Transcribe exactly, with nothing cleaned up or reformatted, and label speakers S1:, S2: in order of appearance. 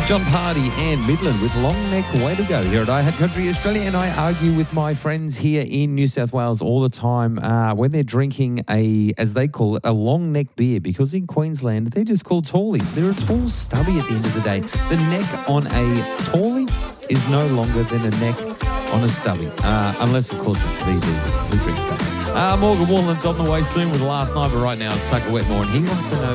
S1: John Party and Midland with Long Neck. Way to go here at I Had Country Australia. And I argue with my friends here in New South Wales all the time uh, when they're drinking a, as they call it, a long neck beer, because in Queensland they're just called tallies. They're a tall stubby at the end of the day. The neck on a tallie is no longer than a neck on a stubby, uh, unless of course it's V B. Who drinks that? Uh, Morgan Wallen's on the way soon with Last Night, but right now it's Tucker Wetmore, and he wants to know